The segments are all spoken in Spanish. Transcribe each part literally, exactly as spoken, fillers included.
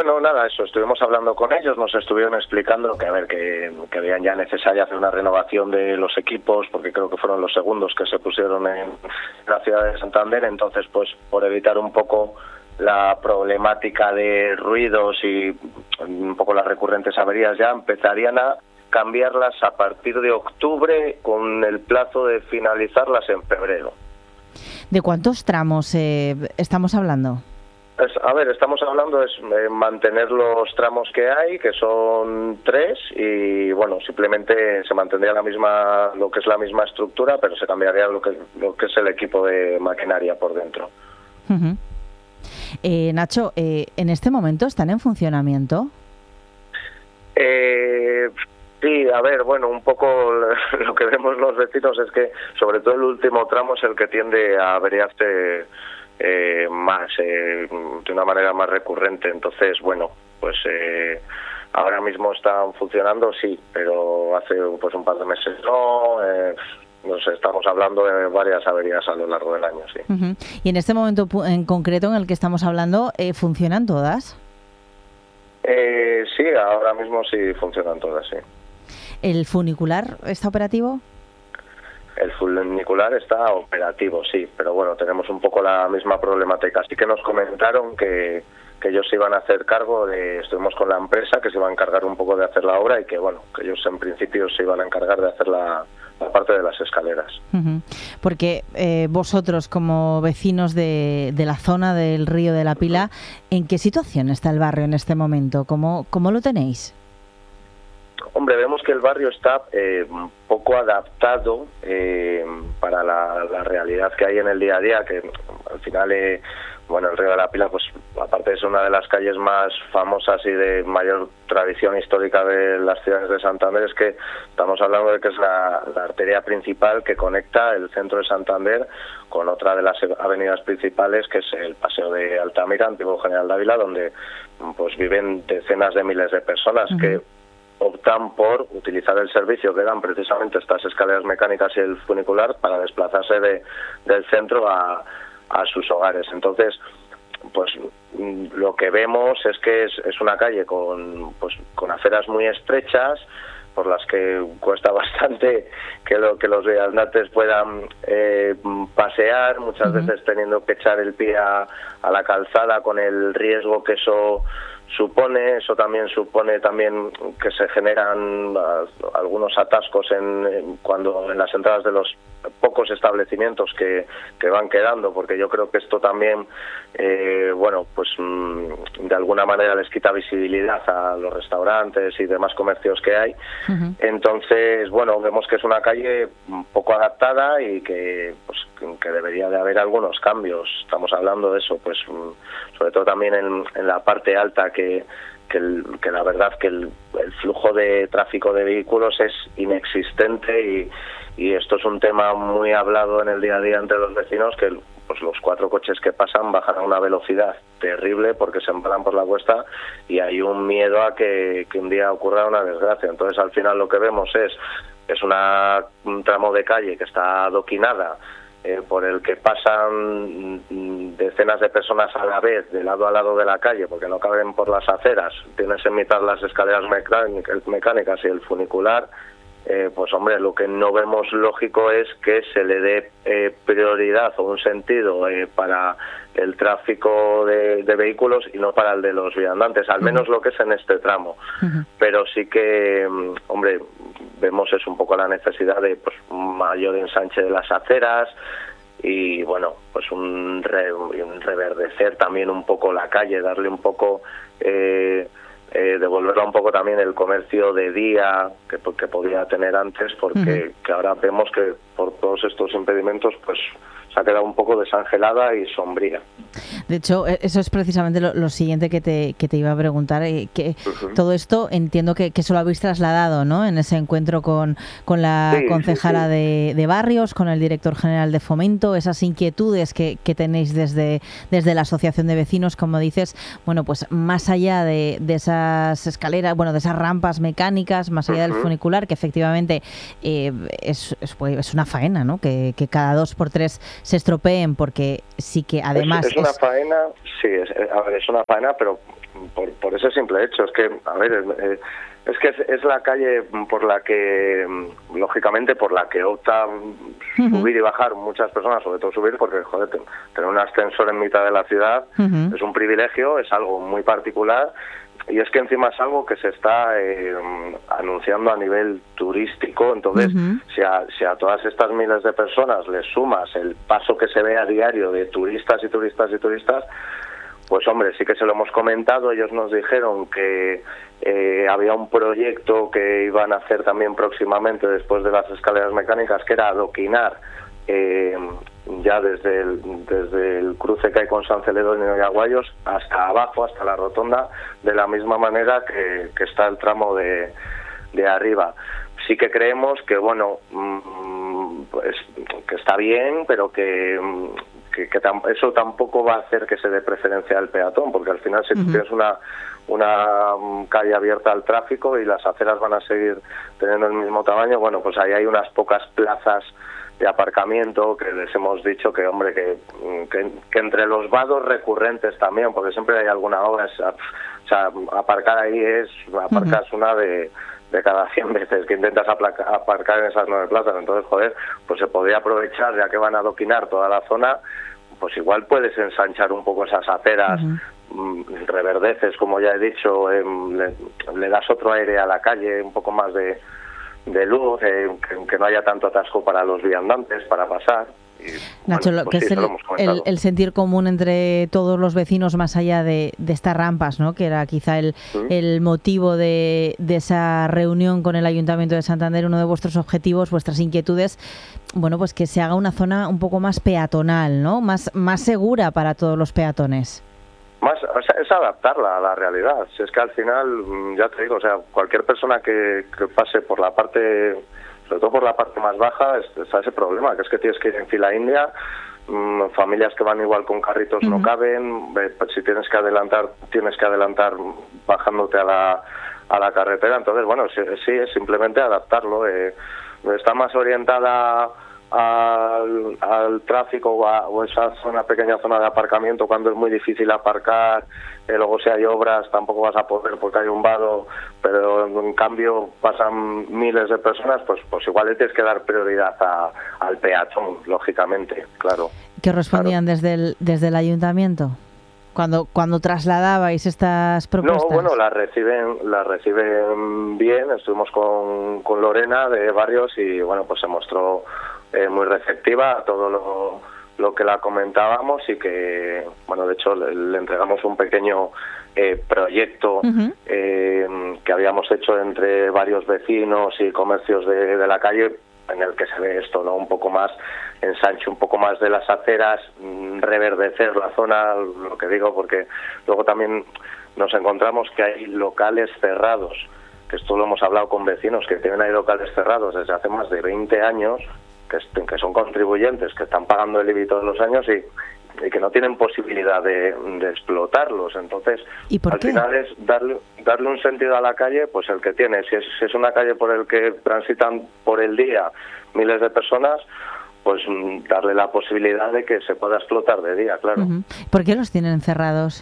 bueno, nada, eso, estuvimos hablando con ellos, nos estuvieron explicando que, a ver, que, que veían ya necesaria hacer una renovación de los equipos, porque creo que fueron los segundos que se pusieron en la ciudad de Santander, entonces, pues, por evitar un poco la problemática de ruidos y un poco las recurrentes averías, ya empezarían a cambiarlas a partir de octubre con el plazo de finalizarlas en febrero. ¿De cuántos tramos eh, estamos hablando? Es, a ver, estamos hablando es eh, mantener los tramos que hay, que son tres, y bueno, simplemente se mantendría la misma, lo que es la misma estructura, pero se cambiaría lo que lo que es el equipo de maquinaria por dentro. Uh-huh. eh, Nacho, eh, ¿en este momento están en funcionamiento? Eh, sí, a ver, bueno, un poco lo que vemos los vecinos es que sobre todo el último tramo es el que tiende a averiarse Eh, más eh, de una manera más recurrente. Entonces, bueno, pues eh, ahora mismo están funcionando, sí, pero hace pues un par de meses no. Eh, nos estamos hablando de varias averías a lo largo del año, sí. Uh-huh. Y en este momento en concreto en el que estamos hablando, eh, ¿funcionan todas? Eh, sí, ahora mismo sí funcionan todas, sí. ¿El funicular está operativo? El funicular está operativo, sí, pero bueno, tenemos un poco la misma problemática. Así que nos comentaron que, que ellos se iban a hacer cargo de, estuvimos con la empresa, que se iba a encargar un poco de hacer la obra y que bueno, que ellos en principio se iban a encargar de hacer la, la parte de las escaleras. Uh-huh. Porque eh, vosotros como vecinos de, de la zona del Río de la Pila, ¿en qué situación está el barrio en este momento? ¿Cómo, cómo lo tenéis? Hombre, vemos que el barrio está eh, poco adaptado eh, para la, la realidad que hay en el día a día, que al final, eh, bueno, el Río de la Pila, pues aparte es una de las calles más famosas y de mayor tradición histórica de las ciudades de Santander, es que estamos hablando de que es la, la arteria principal que conecta el centro de Santander con otra de las avenidas principales, que es el Paseo de Altamira, antiguo General Dávila, donde pues viven decenas de miles de personas. Uh-huh. que optan por utilizar el servicio que dan precisamente estas escaleras mecánicas y el funicular para desplazarse de, del centro a, a sus hogares. Entonces, pues lo que vemos es que es, es una calle con, pues, con aceras muy estrechas, por las que cuesta bastante que, lo, que los viandantes puedan eh, pasear, muchas uh-huh. veces teniendo que echar el pie a, a la calzada con el riesgo que eso supone. Eso también supone también que se generan uh, algunos atascos en, en cuando en las entradas de los pocos establecimientos que, que van quedando, porque yo creo que esto también eh, bueno, pues mmm, de alguna manera les quita visibilidad a los restaurantes y demás comercios que hay. Uh-huh. Entonces, bueno, vemos que es una calle poco adaptada y que pues que debería de haber algunos cambios. Estamos hablando de eso, pues sobre todo también en, en la parte alta, que que, el, que la verdad que el, el flujo de tráfico de vehículos es inexistente y, y esto es un tema muy hablado en el día a día entre los vecinos, que pues los cuatro coches que pasan bajan a una velocidad terrible porque se empalan por la cuesta y hay un miedo a que, que un día ocurra una desgracia. Entonces al final lo que vemos es es una, un tramo de calle que está adoquinada, Eh, por el que pasan decenas de personas a la vez de lado a lado de la calle porque no caben por las aceras. Tienes en mitad las escaleras mecánicas y el funicular. Eh, pues hombre, lo que no vemos lógico es que se le dé eh, prioridad o un sentido eh, para el tráfico de, de vehículos y no para el de los viandantes, al menos lo que es en este tramo. Uh-huh. Pero sí que, hombre, vemos es un poco la necesidad de pues, un mayor ensanche de las aceras y, bueno, pues un, re, un reverdecer también un poco la calle, darle un poco... Eh, Eh, devolverla un poco también el comercio de día que, que podía tener antes, porque uh-huh. que ahora vemos que por todos estos impedimentos pues se ha quedado un poco desangelada y sombría. De hecho, eso es precisamente lo, lo siguiente que te, que te iba a preguntar, eh, que uh-huh. todo esto entiendo que, que eso lo habéis trasladado, ¿no?, en ese encuentro con, con la sí, concejala sí, sí. De, de Barrios, con el director general de Fomento, esas inquietudes que, que tenéis desde, desde la asociación de vecinos, como dices, bueno, pues más allá de, de esas escaleras, bueno, de esas rampas mecánicas, más allá uh-huh. del funicular, que efectivamente eh, es, es, es una faena, ¿no?, que, que cada dos por tres se estropeen, porque sí que además... Es, es una es... faena, sí, es, a ver, es una faena, pero por, por ese simple hecho, es que, a ver, es, es que es, es la calle por la que, lógicamente, por la que optan uh-huh. subir y bajar muchas personas, sobre todo subir, porque, joder, tener un ascensor en mitad de la ciudad uh-huh. es un privilegio, es algo muy particular. Y es que encima es algo que se está eh, anunciando a nivel turístico, entonces uh-huh. si, a, si a todas estas miles de personas les sumas el paso que se ve a diario de turistas y turistas y turistas, pues hombre, sí que se lo hemos comentado, ellos nos dijeron que eh, había un proyecto que iban a hacer también próximamente después de las escaleras mecánicas, que era adoquinar eh, ya desde el, desde el cruce que hay con San Celedonio y Aguayos hasta abajo, hasta la rotonda, de la misma manera que, que está el tramo de, de arriba. Sí que creemos que, bueno, pues, que está bien, pero que, que, que tam- eso tampoco va a hacer que se dé preferencia al peatón, porque al final si uh-huh. tienes una una calle abierta al tráfico y las aceras van a seguir teniendo el mismo tamaño, bueno, pues ahí hay unas pocas plazas de aparcamiento que les hemos dicho que, hombre, que, que, que entre los vados recurrentes también, porque siempre hay alguna obra, o sea, aparcar ahí es, aparcas uh-huh. una de, de cada cien veces que intentas aplaca, aparcar en esas nueve plazas, entonces, joder, pues se podría aprovechar, ya que van a adoquinar toda la zona, pues igual puedes ensanchar un poco esas aceras, uh-huh. reverdeces, como ya he dicho, eh, le, le das otro aire a la calle, un poco más de de luz, eh, que, que no haya tanto atasco para los viandantes, para pasar. Y, Nacho, bueno, lo pues que sí, es el, el, el sentir común entre todos los vecinos más allá de, de estas rampas, ¿no? Que era quizá el, ¿sí? el motivo de, de esa reunión con el Ayuntamiento de Santander, uno de vuestros objetivos, vuestras inquietudes, bueno, pues que se haga una zona un poco más peatonal, ¿no? Más, más segura para todos los peatones. Más, o sea, es adaptarla a la realidad. Si es que al final, ya te digo, o sea, cualquier persona que, que pase por la parte, sobre todo por la parte más baja, está ese problema, que es que tienes que ir en fila india, mmm, familias que van igual con carritos uh-huh. no caben, si tienes que adelantar, tienes que adelantar bajándote a la, a la carretera. Entonces, bueno, sí, sí es simplemente adaptarlo. Eh, está más orientada Al, al tráfico o, a, o esa zona, pequeña zona de aparcamiento, cuando es muy difícil aparcar, eh, luego si hay obras tampoco vas a poder porque hay un vado, pero en cambio pasan miles de personas, pues pues igual le tienes que dar prioridad a, al peatón, lógicamente, claro. ¿Qué respondían claro. desde el desde el ayuntamiento cuando cuando trasladabais estas propuestas? No, bueno, las reciben las reciben bien. Estuvimos con, con Lorena de Barrios y bueno, pues se mostró Eh, muy receptiva a todo lo, lo que la comentábamos y que, bueno, de hecho le, le entregamos un pequeño eh, proyecto uh-huh. eh, que habíamos hecho entre varios vecinos y comercios de, de la calle, en el que se ve esto, ¿no? Un poco más, ensanche un poco más de las aceras, reverdecer la zona, lo que digo, porque luego también nos encontramos que hay locales cerrados, que esto lo hemos hablado con vecinos, que tienen ahí locales cerrados desde hace más de veinte años, que, que son contribuyentes, que están pagando el I B I todos los años y, y que no tienen posibilidad de, de explotarlos. Entonces, al qué? final es darle, darle un sentido a la calle, pues el que tiene. Si es, si es una calle por el que transitan por el día miles de personas, pues darle la posibilidad de que se pueda explotar de día, claro. Uh-huh. ¿Por qué los tienen cerrados?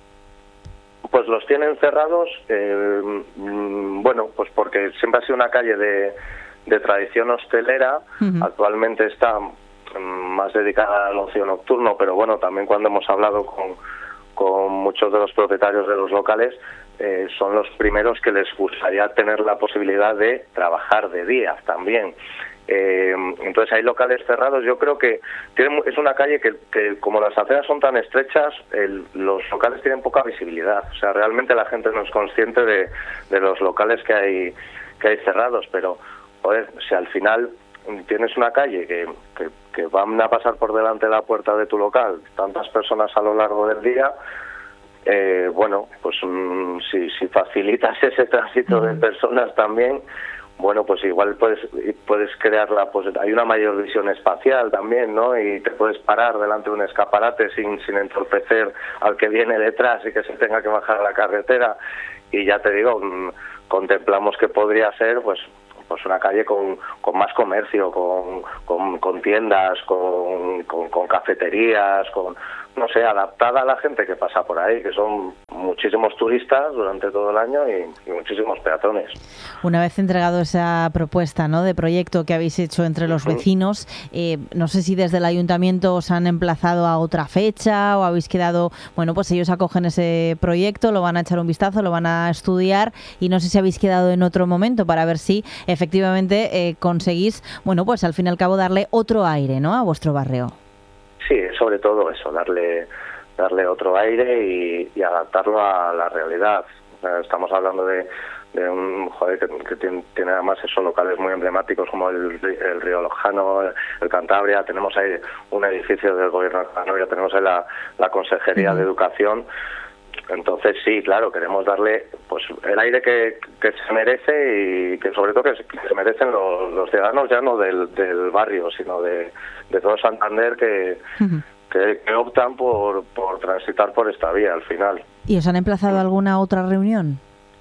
Pues los tienen cerrados, eh, bueno, pues porque siempre ha sido una calle de... de tradición hostelera, uh-huh. actualmente está más dedicada al ocio nocturno, pero bueno, también cuando hemos hablado con, con muchos de los propietarios de los locales, eh, son los primeros que les gustaría tener la posibilidad de trabajar de día también. Eh, entonces hay locales cerrados. Yo creo que tiene, es una calle que, que como las aceras son tan estrechas, el, los locales tienen poca visibilidad. O sea, realmente la gente no es consciente de, de los locales que hay, que hay cerrados, pero joder, si al final tienes una calle que, que, que van a pasar por delante de la puerta de tu local tantas personas a lo largo del día, eh, bueno, pues um, si, si facilitas ese tránsito de personas también, bueno, pues igual puedes puedes crear la pues hay una mayor visión espacial también, ¿no? Y te puedes parar delante de un escaparate sin, sin entorpecer al que viene detrás y que se tenga que bajar a la carretera. Y ya te digo, um, contemplamos que podría ser, pues pues una calle con, con más comercio, con, con, con tiendas, con, con, con cafeterías, con, no sé, adaptada a la gente que pasa por ahí, que son muchísimos turistas durante todo el año y, y muchísimos peatones. Una vez entregado esa propuesta, ¿no?, de proyecto que habéis hecho entre los vecinos, eh, no sé si desde el ayuntamiento os han emplazado a otra fecha o habéis quedado, bueno, pues ellos acogen ese proyecto, lo van a echar un vistazo, lo van a estudiar y no sé si habéis quedado en otro momento para ver si efectivamente eh, conseguís, bueno, pues al fin y al cabo darle otro aire, ¿no?, a vuestro barrio. Sí, sobre todo eso, darle darle otro aire y, y adaptarlo a la realidad. O sea, estamos hablando de, de un joder que, que tiene, tiene además esos locales muy emblemáticos como el, el Río Lojano, el, el Cantabria, tenemos ahí un edificio del gobierno de Cantabria, tenemos ahí la, la Consejería uh-huh. de Educación. Entonces sí, claro, queremos darle pues el aire que, que se merece y que sobre todo que se, que se merecen los, los ciudadanos ya no del, del barrio, sino de, de todo Santander que, uh-huh. que, que optan por, por transitar por esta vía al final. ¿Y os han emplazado a alguna otra reunión?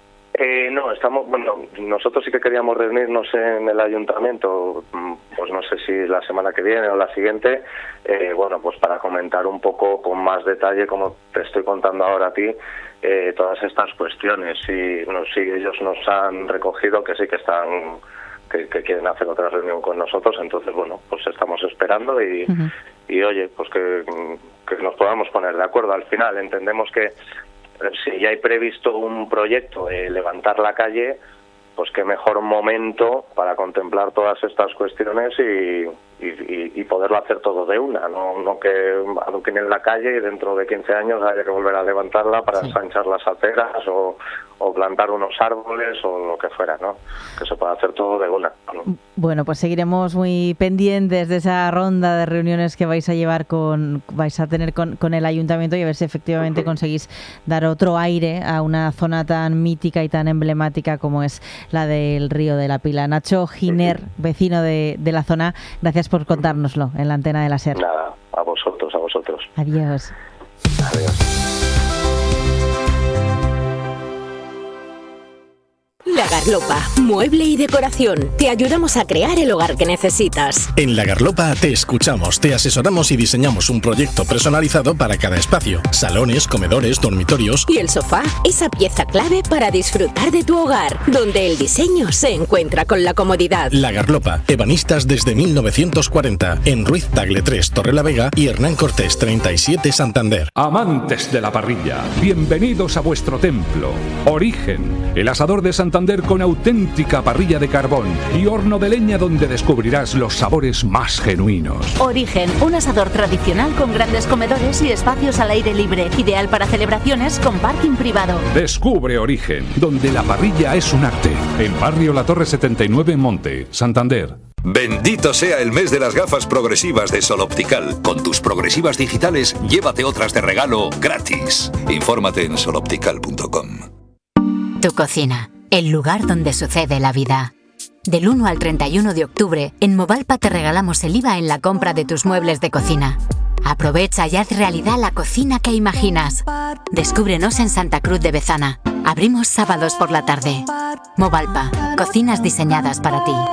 Eh, no, estamos, bueno, nosotros sí que queríamos reunirnos en el ayuntamiento, pues no sé si la semana que viene o la siguiente, eh, bueno, pues para comentar un poco con más detalle, como te estoy contando ahora a ti, eh, todas estas cuestiones. Y bueno, sí, ellos nos han recogido que sí que están, que, que quieren hacer otra reunión con nosotros, entonces bueno, pues estamos esperando y, uh-huh. y oye, pues que, que nos podamos poner de acuerdo. Al final entendemos que si ya hay previsto un proyecto de levantar la calle, pues qué mejor momento para contemplar todas estas cuestiones y, y, y poderlo hacer todo de una, no, no que adoquinen la calle y dentro de quince años haya que volver a levantarla para sí. ensanchar las aceras o, o plantar unos árboles o lo que fuera, ¿no? Que se pueda hacer todo de una, ¿no? Bueno, pues seguiremos muy pendientes de esa ronda de reuniones que vais a llevar con, vais a tener con, con el ayuntamiento y a ver si efectivamente uh-huh. conseguís dar otro aire a una zona tan mítica y tan emblemática como es la del Río de la Pila. Nacho Giner, uh-huh. vecino de, de la zona, gracias por contárnoslo en la antena de la SER. Nada, a vosotros, a vosotros. Adiós. Adiós. La Garlopa, mueble y decoración. Te ayudamos a crear el hogar que necesitas. En La Garlopa te escuchamos, te asesoramos y diseñamos un proyecto personalizado para cada espacio. Salones, comedores, dormitorios. Y el sofá, esa pieza clave para disfrutar de tu hogar, donde el diseño se encuentra con la comodidad. La Garlopa, ebanistas desde mil novecientos cuarenta, en Ruiz Tagle tres, Torrelavega y Hernán Cortés treinta y siete, Santander. Amantes de la parrilla, bienvenidos a vuestro templo. Origen, el asador de Santander con auténtica parrilla de carbón y horno de leña donde descubrirás los sabores más genuinos. Origen, un asador tradicional con grandes comedores y espacios al aire libre, ideal para celebraciones con parking privado. Descubre Origen, donde la parrilla es un arte. En Barrio La Torre setenta y nueve, Monte, Santander. Bendito sea el mes de las gafas progresivas de Sol Optical. Con tus progresivas digitales, llévate otras de regalo gratis. Infórmate en sol optical punto com. Tu cocina, el lugar donde sucede la vida. Del uno al treinta y uno de octubre, en Movalpa te regalamos el I V A en la compra de tus muebles de cocina. Aprovecha y haz realidad la cocina que imaginas. Descúbrenos en Santa Cruz de Bezana. Abrimos sábados por la tarde. Movalpa, cocinas diseñadas para ti.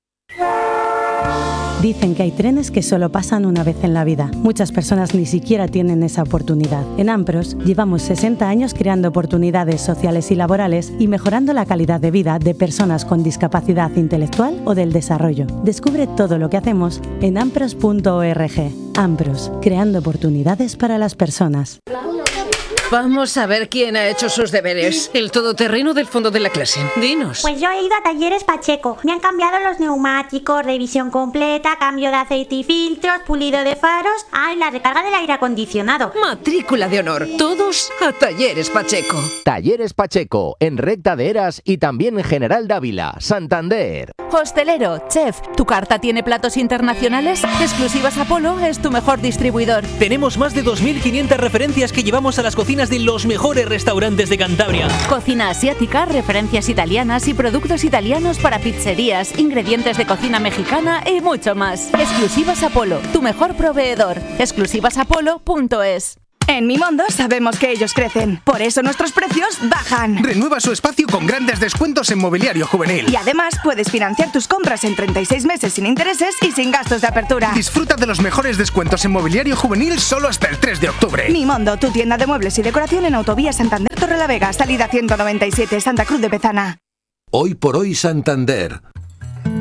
Dicen que hay trenes que solo pasan una vez en la vida. Muchas personas ni siquiera tienen esa oportunidad. En Ampros llevamos sesenta años creando oportunidades sociales y laborales y mejorando la calidad de vida de personas con discapacidad intelectual o del desarrollo. Descubre todo lo que hacemos en ampros punto org. Ampros, creando oportunidades para las personas. Vamos a ver quién ha hecho sus deberes. El todoterreno del fondo de la clase. Dinos. Pues yo he ido a Talleres Pacheco. Me han cambiado los neumáticos, revisión completa, cambio de aceite y filtros, pulido de faros. Ah, y la recarga del aire acondicionado. Matrícula de honor. Todos a Talleres Pacheco. Talleres Pacheco, en Recta de Eras y también en General Dávila, Santander. Hostelero, chef, ¿tu carta tiene platos internacionales? Exclusivas Apolo es tu mejor distribuidor. Tenemos más de dos mil quinientas referencias que llevamos a las cocinas de los mejores restaurantes de Cantabria. Cocina asiática, referencias italianas y productos italianos para pizzerías, ingredientes de cocina mexicana y mucho más. Exclusivas Apolo, tu mejor proveedor. exclusivas apolo punto es. En Mimondo sabemos que ellos crecen, por eso nuestros precios bajan. Renueva su espacio con grandes descuentos en mobiliario juvenil. Y además puedes financiar tus compras en treinta y seis meses sin intereses y sin gastos de apertura. Disfruta de los mejores descuentos en mobiliario juvenil solo hasta el tres de octubre. Mimondo, tu tienda de muebles y decoración en Autovía Santander Torrelavega, salida ciento noventa y siete, Santa Cruz de Bezana. Hoy por hoy Santander,